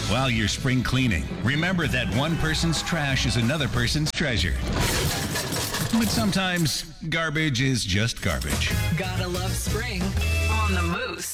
While you're spring cleaning, remember that one person's trash is another person's treasure. But sometimes garbage is just garbage. Gotta love spring on the Moose.